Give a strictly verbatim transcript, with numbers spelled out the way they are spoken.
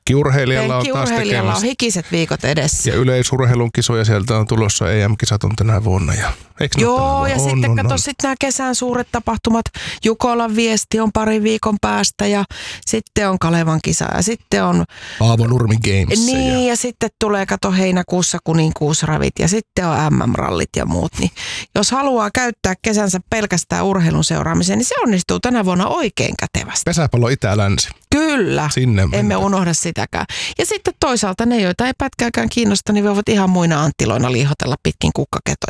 Penkkiurheilijalla on taas Penkkiurheilijalla on tekemässä. hikiset viikot edessä. Ja yleisurheilun kisoja sieltä on tulossa, E M-kisat on tänä vuonna. Ja, eikö Joo, ja on, sitten on, kato on. sitten nämä kesän suuret tapahtumat. Jukolan viesti on parin viikon päästä ja sitten on Kalevan kisa ja sitten on... Paavo Nurmi Games. Niin, ja... Ja... ja sitten tulee kato heinäkuussa kuninkuusravit ja sitten on M M-rallit ja muut. Niin jos haluaa käyttää kesänsä pelkästään urheilun seuraamiseen, niin se onnistuu tänä vuonna oikein kätevästi. Pesäpallo Itä-Länsi. Kyllä, Sinne emme mennään. unohda sitäkään. Ja sitten toisaalta ne, joita ei pätkääkään kiinnosta, niin voivat ihan muina anttiloina liihotella pitkin kukkaketoja.